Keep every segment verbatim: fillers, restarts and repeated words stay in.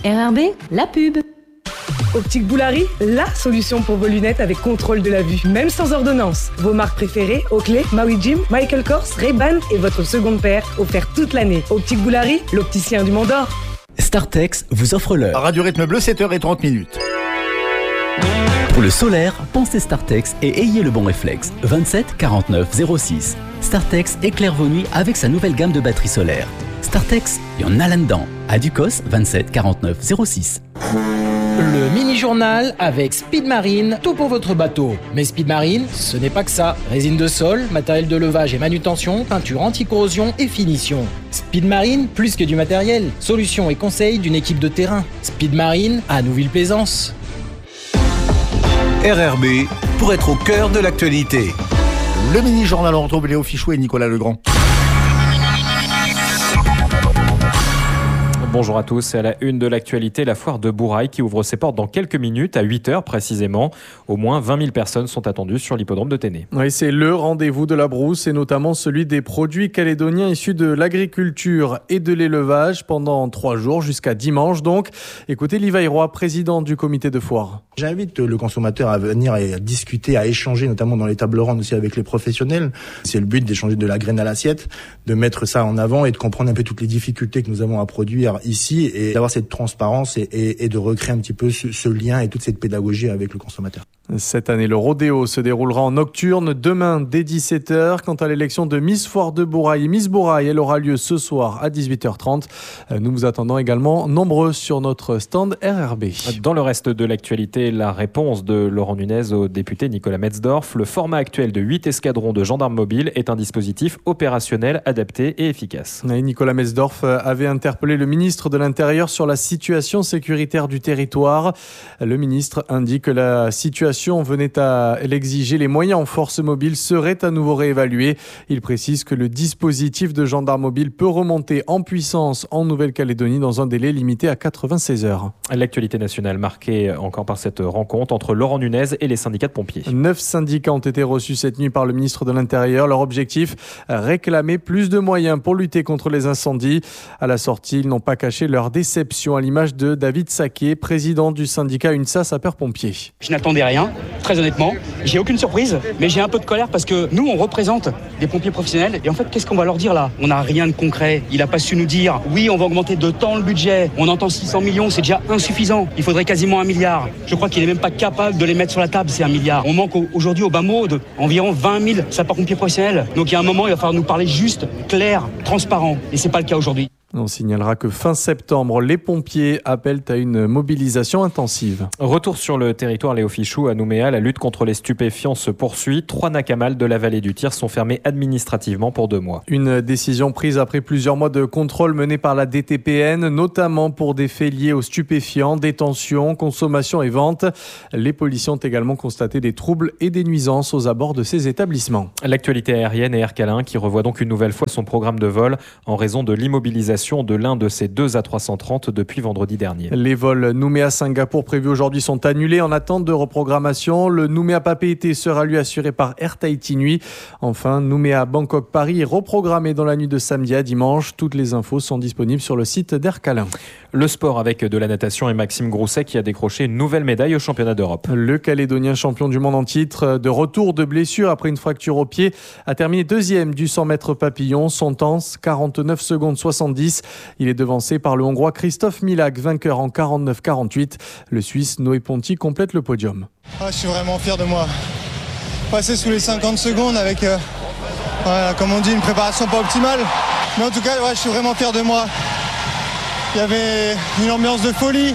R R B, la pub. Optique Boulari, la solution pour vos lunettes avec contrôle de la vue, même sans ordonnance. Vos marques préférées, Oakley, Maui Jim, Michael Kors, Ray-Ban et votre seconde paire, offerte toute l'année. Optique Boulari, l'opticien du Mont d'Or. Startex vous offre l'heure. Radio Rythme Bleu, sept heures trente minutes. Pour le solaire, pensez Startex et ayez le bon réflexe. vingt-sept quarante-neuf zéro six. Startex éclaire vos nuits avec sa nouvelle gamme de batteries solaires. Startex, il y en a là-dedans. À Ducos, vingt-sept quarante-neuf zéro six. Le mini-journal avec Speed Marine, tout pour votre bateau. Mais Speed Marine, ce n'est pas que ça. Résine de sol, matériel de levage et manutention, peinture anti-corrosion et finition. Speed Marine, plus que du matériel. Solutions et conseils d'une équipe de terrain. Speed Marine, à Nouville-Plaisance. R R B, pour être au cœur de l'actualité. Le mini-journal, on retrouve Léo Fichou et Nicolas Legrand. Bonjour à tous, c'est à la une de l'actualité, la foire de Bourail qui ouvre ses portes dans quelques minutes, à huit heures précisément. Au moins vingt mille personnes sont attendues sur l'hippodrome de Ténée. Oui, c'est le rendez-vous de la brousse et notamment celui des produits calédoniens issus de l'agriculture et de l'élevage pendant trois jours jusqu'à dimanche donc. Écoutez Livaille Roy, président du comité de foire. J'invite le consommateur à venir et à discuter, à échanger, notamment dans les tables rondes aussi avec les professionnels. C'est le but d'échanger de la graine à l'assiette, de mettre ça en avant et de comprendre un peu toutes les difficultés que nous avons à produire ici et d'avoir cette transparence et, et, et de recréer un petit peu ce, ce lien et toute cette pédagogie avec le consommateur. Cette année, le rodéo se déroulera en nocturne demain dès dix-sept heures. Quant à l'élection de Miss Foire de Bourail et Miss Bourail, elle aura lieu ce soir à dix-huit heures trente. Nous vous attendons également nombreux sur notre stand R R B. Dans le reste de l'actualité, la réponse de Laurent Nunez au député Nicolas Metzdorf. Le format actuel de huit escadrons de gendarmes mobiles est un dispositif opérationnel, adapté et efficace. Et Nicolas Metzdorf avait interpellé le ministre de l'Intérieur sur la situation sécuritaire du territoire. Le ministre indique que la situation venait à l'exiger, les moyens en force mobile seraient à nouveau réévalués. Il précise que le dispositif de gendarme mobile peut remonter en puissance en Nouvelle-Calédonie dans un délai limité à quatre-vingt-seize heures. L'actualité nationale marquée encore par cette rencontre entre Laurent Nunez et les syndicats de pompiers. Neuf syndicats ont été reçus cette nuit par le ministre de l'Intérieur. Leur objectif, réclamer plus de moyens pour lutter contre les incendies. À la sortie, ils n'ont pas caché leur déception à l'image de David Saquet, président du syndicat UNSA Sapeurs-Pompiers. Je n'attendais rien. Très honnêtement, j'ai aucune surprise, mais j'ai un peu de colère parce que nous, on représente des pompiers professionnels et en fait, qu'est-ce qu'on va leur dire là ? On n'a rien de concret. Il n'a pas su nous dire, oui, on va augmenter de tant le budget. On entend six cents millions, c'est déjà insuffisant. Il faudrait quasiment un milliard. Je crois qu'il n'est même pas capable de les mettre sur la table, c'est un milliard. On manque aujourd'hui au bas mot d'environ vingt mille sapeurs-pompiers professionnels. Donc il y a un moment, il va falloir nous parler juste, clair, transparent. Et c'est pas le cas aujourd'hui. On signalera que fin septembre, les pompiers appellent à une mobilisation intensive. Retour sur le territoire Léo Fichou à Nouméa, la lutte contre les stupéfiants se poursuit. Trois nacamals de la vallée du Tir sont fermés administrativement pour deux mois. Une décision prise après plusieurs mois de contrôle menés par la D T P N, notamment pour des faits liés aux stupéfiants, détention, consommation et vente. Les policiers ont également constaté des troubles et des nuisances aux abords de ces établissements. L'actualité aérienne et Air Calin qui revoit donc une nouvelle fois son programme de vol en raison de l'immobilisation de l'un de ses deux A trois cent trente depuis vendredi dernier. Les vols Nouméa-Singapour prévus aujourd'hui sont annulés en attente de reprogrammation. Le Nouméa-Papeete sera lui assuré par Air Tahiti Nuit. Enfin, Nouméa-Bangkok-Paris est reprogrammé dans la nuit de samedi à dimanche. Toutes les infos sont disponibles sur le site d'Air Calin. Le sport avec de la natation et Maxime Grousset qui a décroché une nouvelle médaille au championnat d'Europe. Le Calédonien champion du monde en titre, de retour de blessure après une fracture au pied, a terminé deuxième du cent mètres papillon. Son temps, quarante-neuf secondes soixante-dix. Il est devancé par le Hongrois Christophe Milak, vainqueur en quarante-neuf quarante-huit. Le Suisse Noé Ponty complète le podium. Ah, je suis vraiment fier de moi. Passer sous les cinquante secondes avec, euh, voilà, comme on dit, une préparation pas optimale. Mais en tout cas, ouais, je suis vraiment fier de moi. Il y avait une ambiance de folie.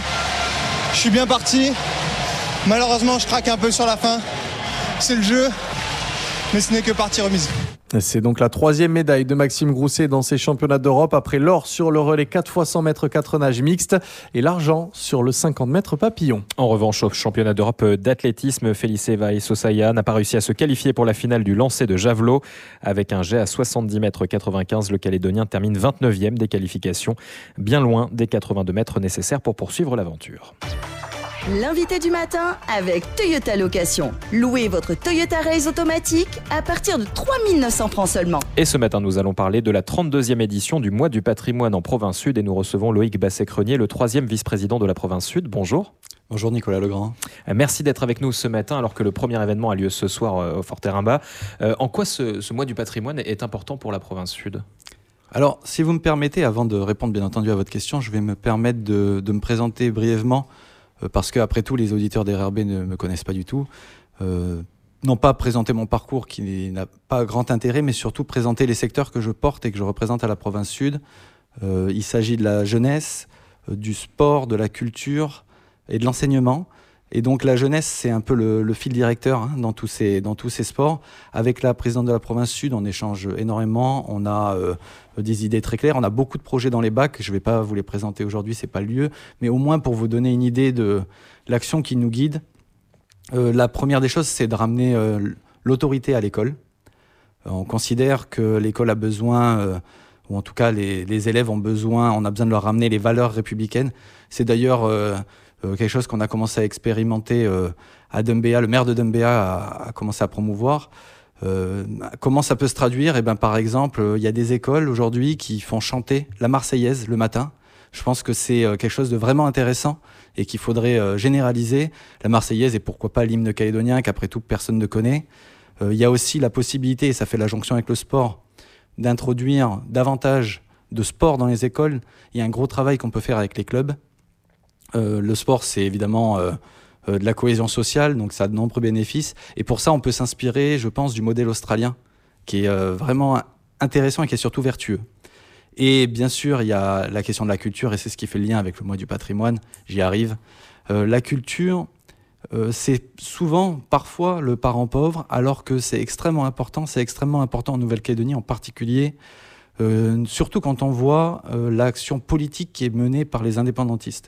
Je suis bien parti. Malheureusement, je craque un peu sur la fin. C'est le jeu. Mais ce n'est que partie remise. C'est donc la troisième médaille de Maxime Grousset dans ces championnats d'Europe après l'or sur le relais quatre fois cent mètres quatre nages mixte et l'argent sur le cinquante mètres papillon. En revanche, au championnat d'Europe d'athlétisme, Felice Vaisosaya n'a pas réussi à se qualifier pour la finale du lancer de javelot. Avec un jet à soixante-dix mètres quatre-vingt-quinze, le Calédonien termine vingt-neuvième des qualifications, bien loin des quatre-vingt-deux mètres nécessaires pour poursuivre l'aventure. L'invité du matin avec Toyota Location. Louez votre Toyota Race automatique à partir de trois mille neuf cents francs seulement. Et ce matin, nous allons parler de la trente-deuxième édition du Mois du patrimoine en Province Sud et nous recevons Loïc Basset-Crenier, le troisième vice-président de la Province Sud. Bonjour. Bonjour Nicolas Legrand. Merci d'être avec nous ce matin alors que le premier événement a lieu ce soir au Fort Terrain-Bas. Euh, en quoi ce, ce Mois du patrimoine est important pour la Province Sud ? Alors, si vous me permettez, avant de répondre bien entendu à votre question, je vais me permettre de, de me présenter brièvement parce qu'après tout, les auditeurs des R R B ne me connaissent pas du tout. Euh, non pas présenter mon parcours qui n'a pas grand intérêt, mais surtout présenter les secteurs que je porte et que je représente à la Province Sud. Euh, il s'agit de la jeunesse, euh, du sport, de la culture et de l'enseignement. Et donc la jeunesse, c'est un peu le, le fil directeur hein, dans, tous ces, dans tous ces sports. Avec la présidente de la Province Sud, on échange énormément, on a euh, des idées très claires, on a beaucoup de projets dans les bacs, je ne vais pas vous les présenter aujourd'hui, c'est pas le lieu, mais au moins pour vous donner une idée de l'action qui nous guide. Euh, la première des choses, c'est de ramener euh, l'autorité à l'école. Euh, on considère que l'école a besoin... Euh, ou en tout cas les, les élèves ont besoin, on a besoin de leur ramener les valeurs républicaines. C'est d'ailleurs euh, euh, quelque chose qu'on a commencé à expérimenter euh, à Dumbéa, le maire de Dumbéa a, a commencé à promouvoir. Euh, comment ça peut se traduire ? Eh ben, par exemple, il y a des écoles aujourd'hui qui font chanter la Marseillaise le matin. Je pense que c'est quelque chose de vraiment intéressant et qu'il faudrait euh, généraliser. La Marseillaise et pourquoi pas l'hymne calédonien qu'après tout personne ne connaît. Euh, il y a aussi la possibilité, et ça fait la jonction avec le sport, d'introduire davantage de sport dans les écoles. Il y a un gros travail qu'on peut faire avec les clubs. Euh, le sport, c'est évidemment euh, euh, de la cohésion sociale, donc ça a de nombreux bénéfices. Et pour ça, on peut s'inspirer, je pense, du modèle australien, qui est euh, vraiment intéressant et qui est surtout vertueux. Et bien sûr, il y a la question de la culture, et c'est ce qui fait le lien avec le mois du patrimoine. J'y arrive. Euh, la culture... Euh, c'est souvent, parfois, le parent pauvre, alors que c'est extrêmement important. C'est extrêmement important en Nouvelle-Calédonie en particulier, euh, surtout quand on voit euh, l'action politique qui est menée par les indépendantistes.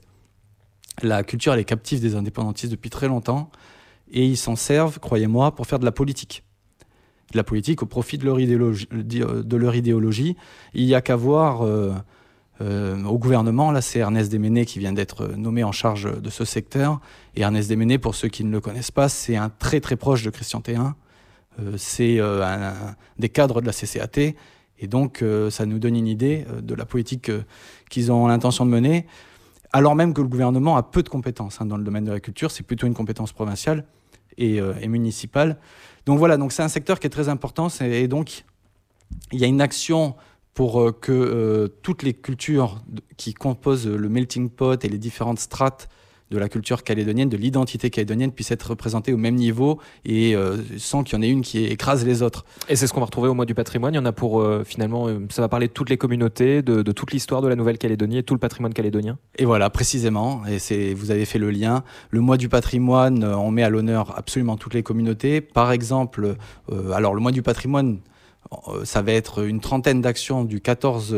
La culture, elle est captive des indépendantistes depuis très longtemps, et ils s'en servent, croyez-moi, pour faire de la politique. De la politique au profit de leur idéologie. De leur idéologie. Il n'y a qu'à voir... Euh, Euh, au gouvernement, là c'est Ernest Déméné qui vient d'être nommé en charge de ce secteur. Et Ernest Déméné, pour ceux qui ne le connaissent pas, c'est un très très proche de Christian Théin. Euh, c'est euh, un, un des cadres de la C C A T. Et donc euh, ça nous donne une idée euh, de la politique euh, qu'ils ont l'intention de mener. Alors même que le gouvernement a peu de compétences hein, dans le domaine de la culture, c'est plutôt une compétence provinciale et, euh, et municipale. Donc voilà, donc c'est un secteur qui est très important. Et donc il y a une action... pour euh, que euh, toutes les cultures qui composent le melting pot et les différentes strates de la culture calédonienne, de l'identité calédonienne, puissent être représentées au même niveau et euh, sans qu'il y en ait une qui écrase les autres. Et c'est ce qu'on va retrouver au mois du patrimoine. Il y en a pour, euh, finalement, euh, ça va parler de toutes les communautés, de, de toute l'histoire de la Nouvelle-Calédonie et tout le patrimoine calédonien. Et voilà, précisément, et c'est, vous avez fait le lien. Le mois du patrimoine, on met à l'honneur absolument toutes les communautés. Par exemple, euh, alors le mois du patrimoine, ça va être une trentaine d'actions du quatorze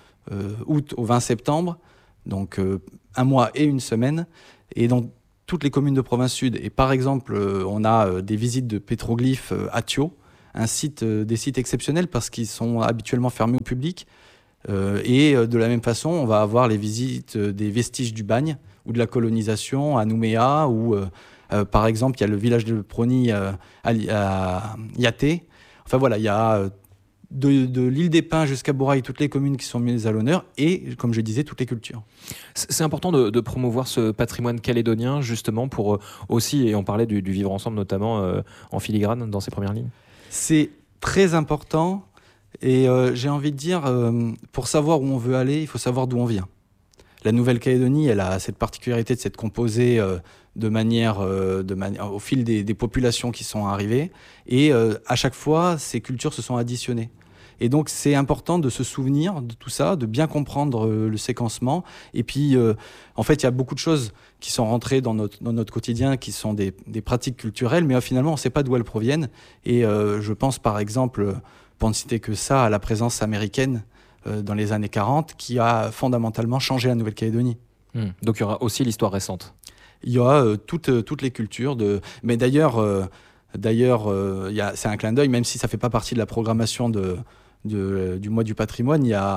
août au vingt septembre, donc euh, un mois et une semaine, et dans toutes les communes de Province Sud. Et par exemple, euh, on a euh, des visites de pétroglyphes euh, à Thio, un site, euh, des sites exceptionnels parce qu'ils sont habituellement fermés au public. Euh, et euh, de la même façon, on va avoir les visites euh, des vestiges du bagne ou de la colonisation à Nouméa, ou euh, euh, par exemple, il y a le village de Prony euh, à, à Yaté. Enfin voilà, il y a de, de l'île des Pins jusqu'à Bourail toutes les communes qui sont mises à l'honneur et, comme je disais, toutes les cultures. C'est important de, de promouvoir ce patrimoine calédonien justement pour aussi, et on parlait du, du vivre ensemble notamment euh, en filigrane dans ces premières lignes. C'est très important et euh, j'ai envie de dire, euh, pour savoir où on veut aller, il faut savoir d'où on vient. La Nouvelle-Calédonie, elle a cette particularité de s'être composée euh, de manière, euh, de manière, au fil des, des populations qui sont arrivées. Et euh, à chaque fois, ces cultures se sont additionnées. Et donc, c'est important de se souvenir de tout ça, de bien comprendre euh, le séquencement. Et puis, euh, en fait, il y a beaucoup de choses qui sont rentrées dans notre, dans notre quotidien, qui sont des, des pratiques culturelles, mais euh, finalement, on ne sait pas d'où elles proviennent. Et euh, je pense, par exemple, pour ne citer que ça, à la présence américaine euh, dans les années quarante, qui a fondamentalement changé la Nouvelle-Calédonie. Mmh. Donc, il y aura aussi l'histoire récente. Il y aura euh, toutes, euh, toutes les cultures. De... Mais d'ailleurs, euh, d'ailleurs euh, y a, c'est un clin d'œil, même si ça ne fait pas partie de la programmation de... De, du mois du patrimoine, il y a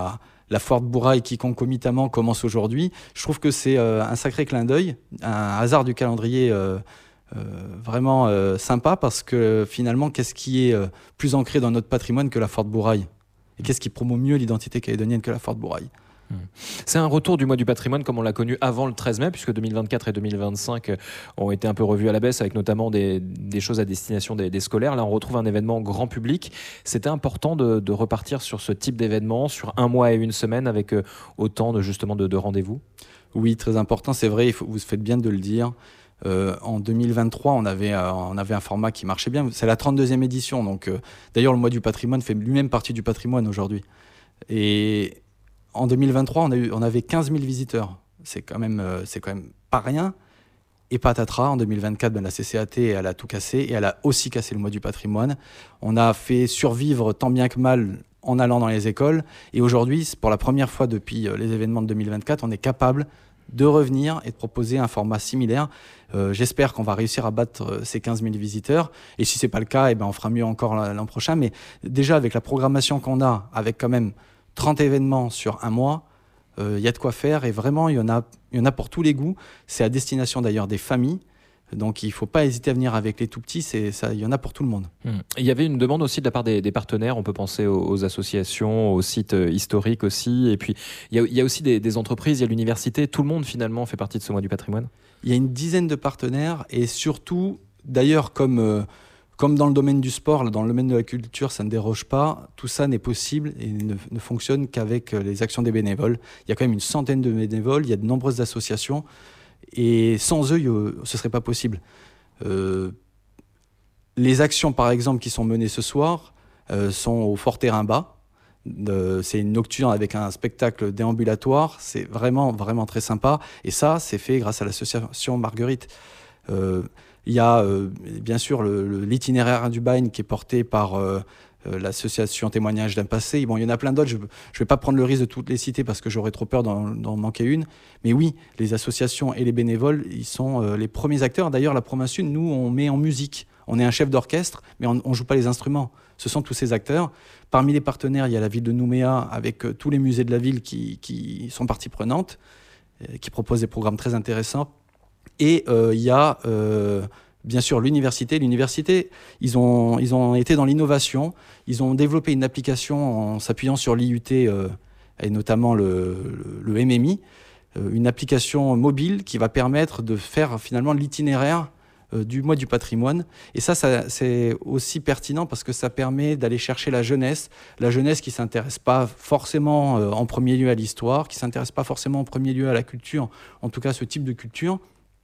la Forte Bouraille qui concomitamment commence aujourd'hui. Je trouve que c'est euh, un sacré clin d'œil, un hasard du calendrier euh, euh, vraiment euh, sympa, parce que finalement, qu'est-ce qui est euh, plus ancré dans notre patrimoine que la Forte Bouraille ? Et qu'est-ce qui promeut mieux l'identité calédonienne que la Forte Bouraille ? C'est un retour du mois du patrimoine comme on l'a connu avant le treize mai, puisque deux mille vingt-quatre et deux mille vingt-cinq ont été un peu revus à la baisse, avec notamment des, des choses à destination des, des scolaires. Là, on retrouve un événement grand public. C'était important de, de repartir sur ce type d'événement, sur un mois et une semaine, avec autant de, justement de, de rendez-vous ? Oui, très important, c'est vrai, il faut, vous faites bien de le dire. Euh, en deux mille vingt-trois, on avait, euh, on avait un format qui marchait bien. C'est la trente-deuxième édition. Donc, euh, d'ailleurs, le mois du patrimoine fait lui-même partie du patrimoine aujourd'hui. Et en deux mille vingt-trois, on, a eu, on avait quinze mille visiteurs. C'est quand même, euh, c'est quand même pas rien. Et patatras, en deux mille vingt-quatre, ben, la C C A T, elle a tout cassé. Et elle a aussi cassé le mois du patrimoine. On a fait survivre tant bien que mal en allant dans les écoles. Et aujourd'hui, pour la première fois depuis euh, les événements de deux mille vingt-quatre, on est capable de revenir et de proposer un format similaire. Euh, j'espère qu'on va réussir à battre euh, ces quinze mille visiteurs. Et si ce n'est pas le cas, eh ben, on fera mieux encore l'an prochain. Mais déjà, avec la programmation qu'on a, avec quand même trente événements sur un mois, il euh, y a de quoi faire. Et vraiment, il y en a, il y en a pour tous les goûts. C'est à destination d'ailleurs des familles. Donc il ne faut pas hésiter à venir avec les tout-petits, il y en a pour tout le monde. Mmh. Il y avait une demande aussi de la part des, des partenaires, on peut penser aux, aux associations, aux sites euh, historiques aussi, et puis il y a, il y a aussi des, des entreprises, il y a l'université, tout le monde finalement fait partie de ce mois du patrimoine. Il y a une dizaine de partenaires, et surtout, d'ailleurs comme, euh, comme dans le domaine du sport, dans le domaine de la culture, ça ne déroge pas, tout ça n'est possible et ne, ne fonctionne qu'avec les actions des bénévoles. Il y a quand même une centaine de bénévoles, il y a de nombreuses associations, et sans eux, ce ne serait pas possible. Euh, les actions, par exemple, qui sont menées ce soir euh, sont au Fort Terrain-Bas. Euh, c'est une nocturne avec un spectacle déambulatoire. C'est vraiment, vraiment très sympa. Et ça, c'est fait grâce à l'association Marguerite. Euh, il y a, euh, bien sûr, le, le, l'itinéraire du Bagne qui est porté par euh, euh, l'association Témoignage d'un passé. Bon, il y en a plein d'autres. Je ne vais pas prendre le risque de toutes les citer parce que j'aurais trop peur d'en, d'en manquer une. Mais oui, les associations et les bénévoles, ils sont euh, les premiers acteurs. D'ailleurs, la Province Sud, nous, on met en musique. On est un chef d'orchestre, mais on ne joue pas les instruments. Ce sont tous ces acteurs. Parmi les partenaires, il y a la ville de Nouméa, avec euh, tous les musées de la ville qui, qui sont partie prenante, euh, qui proposent des programmes très intéressants. Et euh, il y a... Euh, Bien sûr, l'université. L'université, ils ont, ils ont été dans l'innovation. Ils ont développé une application en s'appuyant sur l'I U T euh, et notamment le, le, le M M I, euh, une application mobile qui va permettre de faire finalement l'itinéraire euh, du mois du patrimoine. Et ça, ça, c'est aussi pertinent parce que ça permet d'aller chercher la jeunesse, la jeunesse qui ne s'intéresse pas forcément euh, en premier lieu à l'histoire, qui ne s'intéresse pas forcément en premier lieu à la culture, en tout cas ce type de culture.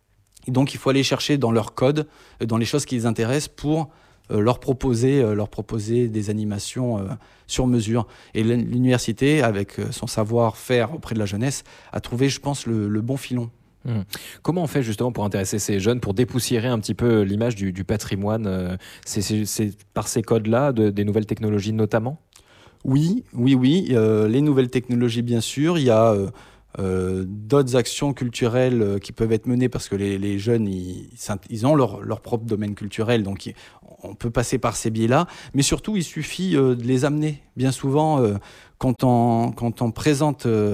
Et donc, il faut aller chercher dans leur code, dans les choses qui les intéressent pour euh, leur, proposer, euh, leur proposer des animations euh, sur mesure. Et l'université, avec euh, son savoir-faire auprès de la jeunesse, a trouvé, je pense, le, le bon filon. Mmh. Comment on fait justement pour intéresser ces jeunes, pour dépoussiérer un petit peu l'image du, du patrimoine euh, c'est, c'est, c'est par ces codes-là, de, des nouvelles technologies notamment ? Oui, oui, oui. Euh, les nouvelles technologies, bien sûr. Il y a... Euh, Euh, d'autres actions culturelles euh, qui peuvent être menées parce que les, les jeunes ils, ils ont leur, leur propre domaine culturel, donc ils, on peut passer par ces biais-là, mais surtout il suffit euh, de les amener. Bien souvent euh, quand, on, quand on présente euh,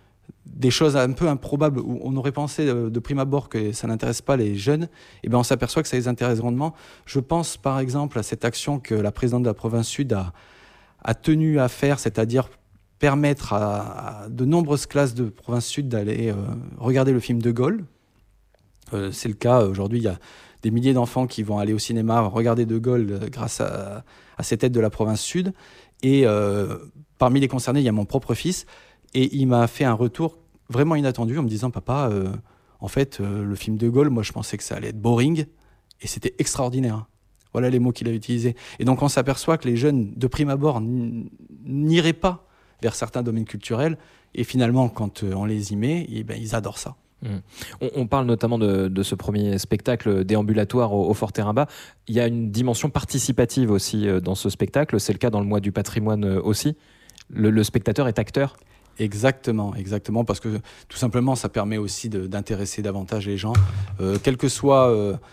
des choses un peu improbables où on aurait pensé euh, de prime abord que ça n'intéresse pas les jeunes, et ben on s'aperçoit que ça les intéresse grandement. Je pense par exemple à cette action que la présidente de la Province Sud a, a tenu à faire, c'est-à-dire permettre à, à de nombreuses classes de Province Sud d'aller euh, regarder le film De Gaulle. Euh, c'est le cas aujourd'hui, il y a des milliers d'enfants qui vont aller au cinéma regarder De Gaulle euh, grâce à, à cette aide de la Province Sud. Et euh, parmi les concernés, il y a mon propre fils. Et il m'a fait un retour vraiment inattendu en me disant « Papa, euh, en fait, euh, le film De Gaulle, moi je pensais que ça allait être boring. Et c'était extraordinaire. » Voilà les mots qu'il a utilisés. Et donc on s'aperçoit que les jeunes, de prime abord, n'iraient pas vers certains domaines culturels, et finalement, quand on les y met, eh ben, ils adorent ça. Mmh. On, on parle notamment de, de ce premier spectacle déambulatoire au, au Fort Terrain-Bas. Il y a une dimension participative aussi dans ce spectacle, c'est le cas dans le mois du patrimoine aussi. Le, le spectateur est acteur ? Exactement, exactement, parce que tout simplement, ça permet aussi de, d'intéresser davantage les gens, euh, quel que soit... Euh,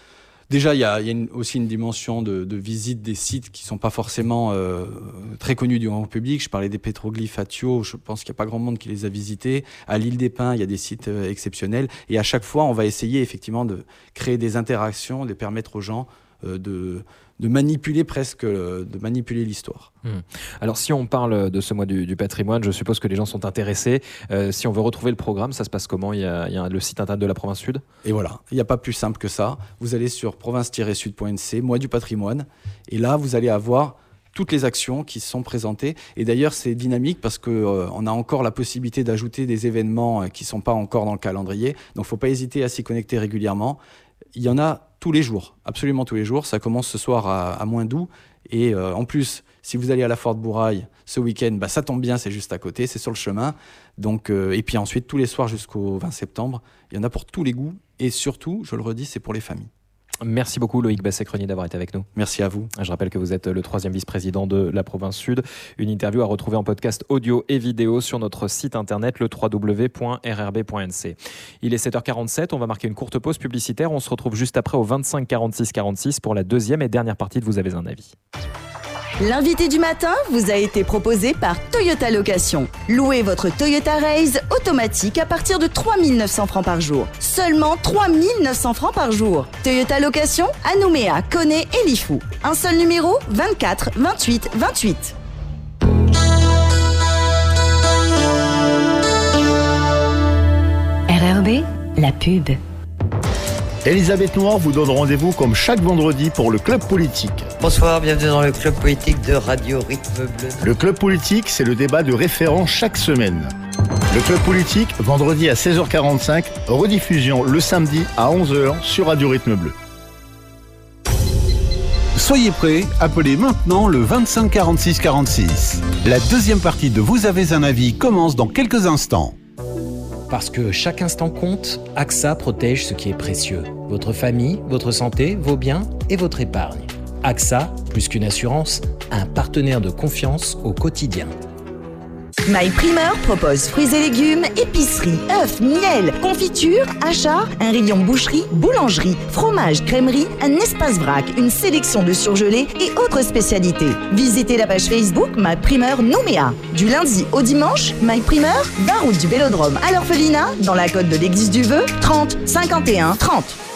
Déjà, il y a, y a une, aussi une dimension de, de visite des sites qui ne sont pas forcément euh, très connus du grand public. Je parlais des pétroglyphes à Thio, je pense qu'il n'y a pas grand monde qui les a visités. À l'île des Pins, il y a des sites euh, exceptionnels. Et à chaque fois, on va essayer effectivement de créer des interactions, de permettre aux gens euh, de... de manipuler presque, de manipuler l'histoire. Mmh. Alors si on parle de ce mois du, du patrimoine, je suppose que les gens sont intéressés. Euh, si on veut retrouver le programme, ça se passe comment ? Il y a, il y a le site internet de la Province Sud ? Et voilà, il n'y a pas plus simple que ça. Vous allez sur province tiret sud point n c, mois du patrimoine, et là vous allez avoir toutes les actions qui sont présentées. Et d'ailleurs, c'est dynamique parce qu'on euh, a encore la possibilité d'ajouter des événements euh, qui ne sont pas encore dans le calendrier. Donc il ne faut pas hésiter à s'y connecter régulièrement. Il y en a tous les jours, absolument tous les jours. Ça commence ce soir à, à Moindou. Et euh, en plus, si vous allez à la Forte Bouraille ce week-end, bah, ça tombe bien, c'est juste à côté, c'est sur le chemin. Donc, euh, et puis ensuite, tous les soirs jusqu'au vingt septembre, il y en a pour tous les goûts. Et surtout, je le redis, c'est pour les familles. Merci beaucoup Loïc Basset-Crenier d'avoir été avec nous. Merci à vous. Je rappelle que vous êtes le troisième vice-président de la Province Sud. Une interview à retrouver en podcast audio et vidéo sur notre site internet le w w w point r r b point n c. Il est sept heures quarante-sept, on va marquer une courte pause publicitaire. On se retrouve juste après au vingt-cinq quarante-six quarante-six pour la deuxième et dernière partie de Vous avez un avis. L'invité du matin vous a été proposé par Toyota Location. Louez votre Toyota Raze automatique à partir de trois mille neuf cents francs par jour. Seulement trois mille neuf cents francs par jour. Toyota Location à Nouméa, Koné et Lifou. Un seul numéro, vingt-quatre vingt-huit vingt-huit. R R B, la pub. Elisabeth Noir vous donne rendez-vous comme chaque vendredi pour le Club Politique. Bonsoir, bienvenue dans le Club Politique de Radio Rythme Bleu. Le Club Politique, c'est le débat de référence chaque semaine. Le Club Politique, vendredi à seize heures quarante-cinq, rediffusion le samedi à onze heures sur Radio Rythme Bleu. Soyez prêts, appelez maintenant le vingt-cinq quarante-six quarante-six. La deuxième partie de Vous avez un avis commence dans quelques instants. Parce que chaque instant compte, A X A protège ce qui est précieux. Votre famille, votre santé, vos biens et votre épargne. A X A, plus qu'une assurance, un partenaire de confiance au quotidien. My Primeur propose fruits et légumes, épicerie, œufs, miel, confiture, achats, un rayon boucherie, boulangerie, fromage, crèmerie, un espace vrac, une sélection de surgelés et autres spécialités. Visitez la page Facebook My Primeur Nouméa. Du lundi au dimanche, My Primeur, vingt route du Vélodrome à l'Orphelinat, dans la côte de l'Église du Vœu, trente cinquante et un trente.